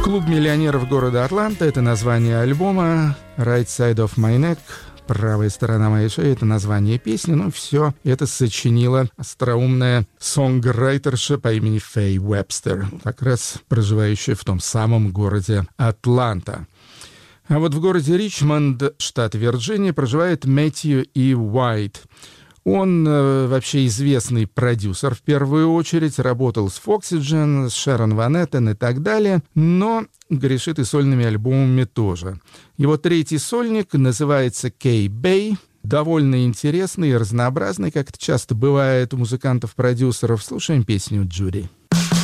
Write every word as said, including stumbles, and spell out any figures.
Клуб миллионеров города Атланта — это название альбома. Right Side of My Neck — правая сторона моей шеи — это название песни. Ну, все это сочинила остроумная сонграйтерша по имени Фэй Уэбстер, как раз проживающая в том самом городе Атланта. А вот в городе Ричмонд, штат Вирджиния, проживает Мэтью И. Уайт. Он э, вообще известный продюсер в первую очередь, работал с Foxygen, с Шерон Ван Эттен и так далее, но грешит и сольными альбомами тоже. Его третий сольник называется K-Bay, довольно интересный и разнообразный, как это часто бывает у музыкантов-продюсеров. Слушаем песню «Джуди».